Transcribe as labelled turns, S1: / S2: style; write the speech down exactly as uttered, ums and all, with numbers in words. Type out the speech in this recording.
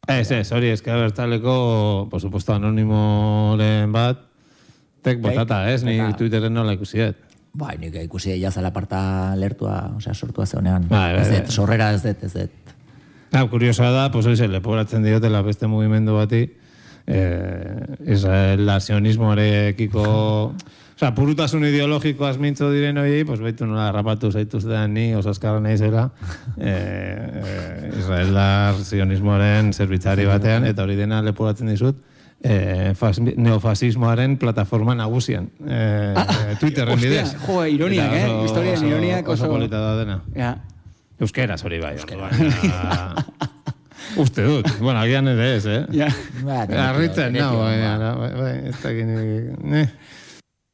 S1: Ez, ez, hori, ezker bertaleko, por supuesto, anonimoren bat, tek botata, ez, ni Twitteren nola ikusiet.
S2: Bai, nik ikusi jazala parta lertua, osea, sortua zeunean.
S1: Bai, bai,
S2: Ez dut,
S1: bai.
S2: sorrera ez dut, ez dut.
S1: Hau, kuriosoa da, pues hori, leporatzen diotela beste mugimendu bati, eh, Israel sionismoarekiko... Osa, purutasun ideologikoaz mintzo diren horiei, pues baitu nola rapatu zaituztean ni, osaskarra nahi zela, eh, Israeldar sionismoaren zerbitzari batean, eta hori dena leporatzen dizut, eh, neofasismoaren plataforma nagusian. Eh, ah, Twitterren bidez.
S3: Jo, ironiak, eh? Historian ironiak
S1: oso... Oso polita da dena.
S3: Ja.
S1: Euskeraz hori bai. Uste dut. Bueno, agian ere ez, eh?
S3: Ja.
S1: Arritzen, no, bai, ez dakit...